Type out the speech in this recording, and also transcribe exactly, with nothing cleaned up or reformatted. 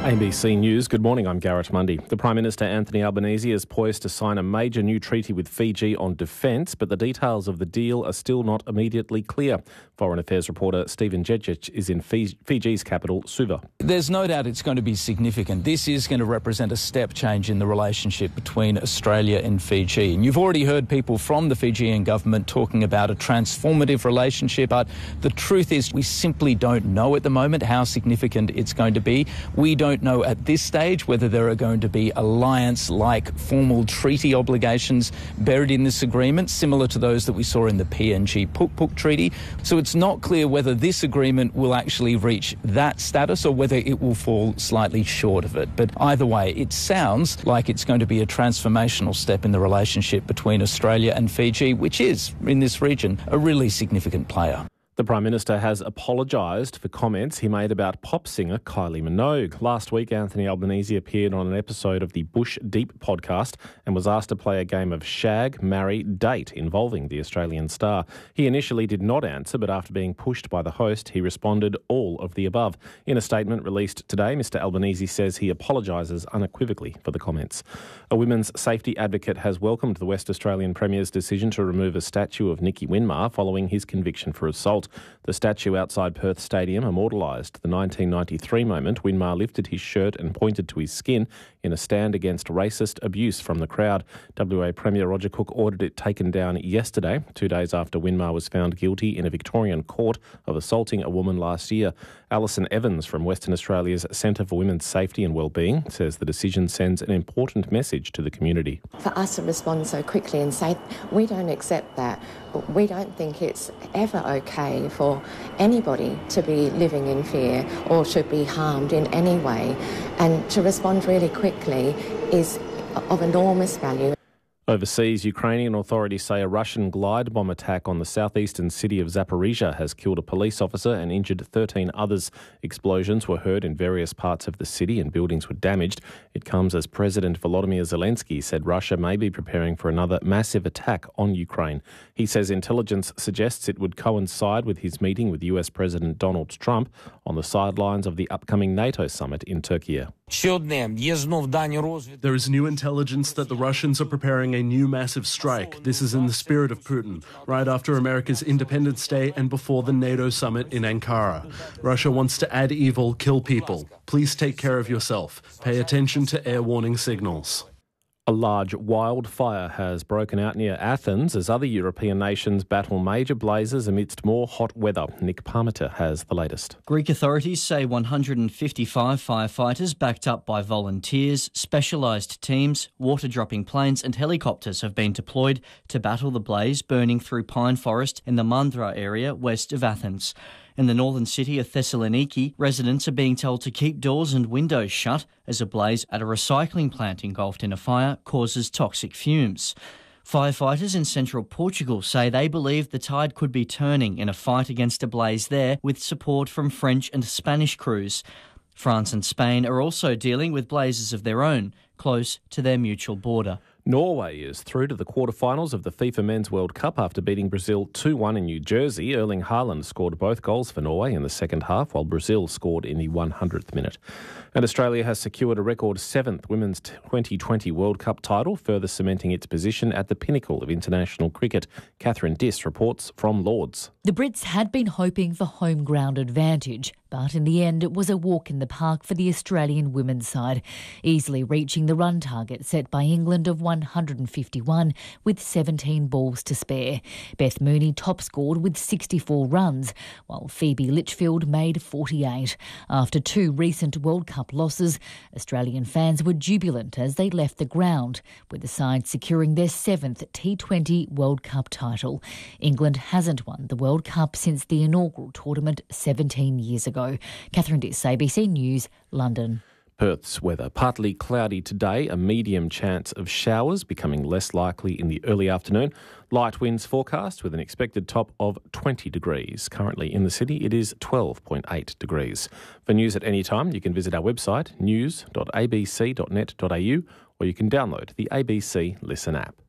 A B C News, good morning, I'm Garrett Mundy. The Prime Minister Anthony Albanese is poised to sign a major new treaty with Fiji on defence, but the details of the deal are still not immediately clear. Foreign Affairs reporter Stephen Jedjic is in Fiji's capital, Suva. There's no doubt it's going to be significant. This is going to represent a step change in the relationship between Australia and Fiji. And you've already heard people from the Fijian government talking about a transformative relationship, but the truth is we simply don't know at the moment how significant it's going to be. We don't know at this stage whether there are going to be alliance-like formal treaty obligations buried in this agreement, similar to those that we saw in the P N G Puk-Puk Treaty. So it's not clear whether this agreement will actually reach that status or whether it will fall slightly short of it. But either way, it sounds like it's going to be a transformational step in the relationship between Australia and Fiji, which is, in this region, a really significant player. The Prime Minister has apologised for comments he made about pop singer Kylie Minogue. Last week, Anthony Albanese appeared on an episode of the Bush Deep podcast and was asked to play a game of shag, marry, date involving the Australian star. He initially did not answer, but after being pushed by the host, he responded all of the above. In a statement released today, Mr Albanese says he apologises unequivocally for the comments. A women's safety advocate has welcomed the West Australian Premier's decision to remove a statue of Nicky Winmar following his conviction for assault. The statue outside Perth Stadium immortalised the nineteen ninety-three moment Winmar lifted his shirt and pointed to his skin in a stand against racist abuse from the crowd. W A Premier Roger Cook ordered it taken down yesterday, two days after Winmar was found guilty in a Victorian court of assaulting a woman last year. Alison Evans from Western Australia's Centre for Women's Safety and Wellbeing says the decision sends an important message to the community. For us to respond so quickly and say, we don't accept that, we don't think it's ever okay for anybody to be living in fear or to be harmed in any way, and to respond really quickly is of enormous value. Overseas, Ukrainian authorities say a Russian glide bomb attack on the southeastern city of Zaporizhia has killed a police officer and injured thirteen others. Explosions were heard in various parts of the city and buildings were damaged. It comes as President Volodymyr Zelensky said Russia may be preparing for another massive attack on Ukraine. He says intelligence suggests it would coincide with his meeting with U S President Donald Trump on the sidelines of the upcoming NATO summit in Turkey. There is new intelligence that the Russians are preparing a new massive strike. This is in the spirit of Putin, right after America's Independence Day and before the NATO summit in Ankara. Russia wants to add evil, kill people. Please take care of yourself. Pay attention to air warning signals. A large wildfire has broken out near Athens as other European nations battle major blazes amidst more hot weather. Nick Parmiter has the latest. Greek authorities say one hundred fifty-five firefighters backed up by volunteers, specialised teams, water-dropping planes and helicopters have been deployed to battle the blaze burning through pine forest in the Mandra area west of Athens. In the northern city of Thessaloniki, residents are being told to keep doors and windows shut as a blaze at a recycling plant engulfed in a fire causes toxic fumes. Firefighters in central Portugal say they believe the tide could be turning in a fight against a blaze there with support from French and Spanish crews. France and Spain are also dealing with blazes of their own, close to their mutual border. Norway is through to the quarterfinals of the FIFA Men's World Cup after beating Brazil two one in New Jersey. Erling Haaland scored both goals for Norway in the second half, while Brazil scored in the one hundredth minute. And Australia has secured a record seventh Women's twenty twenty World Cup title, further cementing its position at the pinnacle of international cricket. Catherine Diss reports from Lords. The Brits had been hoping for home ground advantage, but in the end it was a walk in the park for the Australian women's side, easily reaching the run target set by England of one hundred fifty-one with seventeen balls to spare. Beth Mooney top scored with sixty-four runs, while Phoebe Litchfield made forty-eight. After two recent World Cup losses, Australian fans were jubilant as they left the ground, with the side securing their seventh T twenty World Cup title. England hasn't won the World Cup since the inaugural tournament seventeen years ago. Catherine Diss, A B C News, London. Perth's weather. Partly cloudy today, a medium chance of showers becoming less likely in the early afternoon. Light winds forecast with an expected top of twenty degrees. Currently in the city it is twelve point eight degrees. For news at any time you can visit our website news dot a b c dot net dot a u or you can download the A B C Listen app.